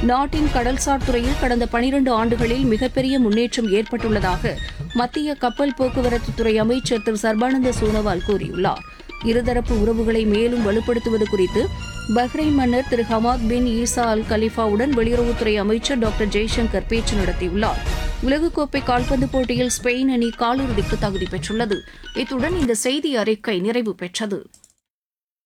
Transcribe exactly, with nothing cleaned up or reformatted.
நாட்டின் கடல்சார் துறையில் கடந்த பனிரண்டு ஆண்டுகளில் மிகப்பெரிய முன்னேற்றம் ஏற்பட்டுள்ளதாக மத்திய கப்பல் போக்குவரத்துத்துறை அமைச்சர் திரு சர்பானந்த சோனோவால் கூறியுள்ளார். இருதரப்பு உறவுகளை மேலும் வலுப்படுத்துவது குறித்து பஹ்ரைன் மன்னர் திரு ஹமாத் பின் ஈசா அல் கலிஃபாவுடன் வெளியுறவுத்துறை அமைச்சர் டாக்டர் ஜெய்சங்கர் பேச்சு நடத்தியுள்ளார். உலகக்கோப்பை கால்பந்து போட்டியில் ஸ்பெயின் அணி காலிறுதிக்கு தகுதி பெற்றுள்ளது. இத்துடன் இந்த செய்தி அறிக்கை நிறைவு பெற்றது.